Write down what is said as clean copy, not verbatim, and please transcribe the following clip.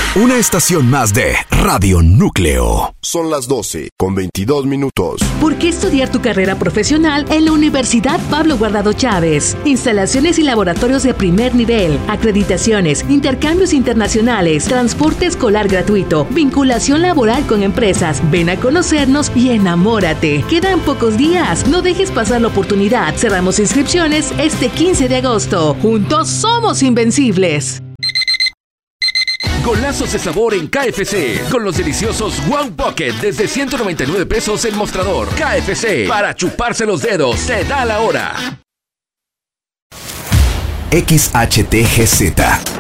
Una estación más de Radio Núcleo. Son las 12:22. ¿Por qué estudiar tu carrera profesional en la Universidad Pablo Guardado Chávez? Instalaciones y laboratorios de primer nivel, acreditaciones, intercambios internacionales, transporte escolar gratuito, vinculación laboral con empresas. Ven a conocernos y enamórate. Quedan pocos días. No dejes pasar la oportunidad. Cerramos inscripciones este 15 de agosto. Juntos somos invencibles. Golazos de sabor en KFC, con los deliciosos Wow Pocket desde 199 pesos el mostrador. KFC, para chuparse los dedos, se da la hora. XHTGZ